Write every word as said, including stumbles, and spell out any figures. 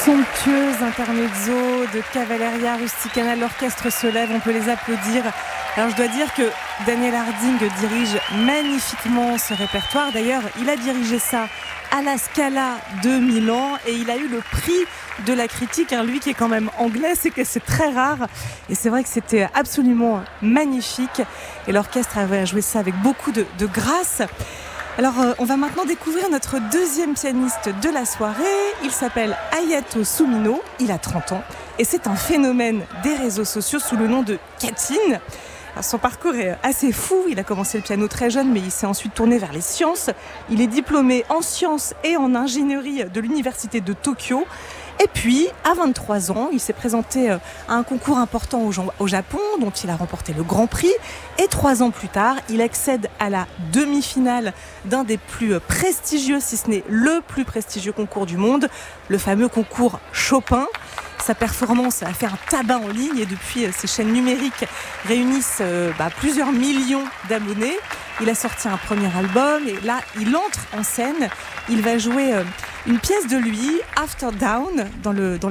Somptueuse intermezzo de Cavalleria Rusticana, l'orchestre se lève, on peut les applaudir. Alors je dois dire que Daniel Harding dirige magnifiquement ce répertoire. D'ailleurs, il a dirigé ça à la Scala de Milan et il a eu le prix de la critique. Hein, lui qui est quand même anglais, c'est que c'est très rare. Et c'est vrai que c'était absolument magnifique. Et l'orchestre avait joué ça avec beaucoup de, de grâce. Alors, euh, on va maintenant découvrir notre deuxième pianiste de la soirée. Il s'appelle Hayato Sumino, il a trente ans et c'est un phénomène des réseaux sociaux sous le nom de Katin. Alors, son parcours est assez fou, il a commencé le piano très jeune mais il s'est ensuite tourné vers les sciences. Il est diplômé en sciences et en ingénierie de l'université de Tokyo. Et puis, à vingt-trois ans, il s'est présenté à un concours important au Japon, dont il a remporté le Grand Prix. Et trois ans plus tard, il accède à la demi-finale d'un des plus prestigieux, si ce n'est le plus prestigieux concours du monde, le fameux concours Chopin. Sa performance a fait un tabac en ligne et depuis, ces chaînes numériques réunissent euh, bah, plusieurs millions d'abonnés. Il a sorti un premier album et là, il entre en scène. Il va jouer euh, une pièce de lui, After Down, dans le, dans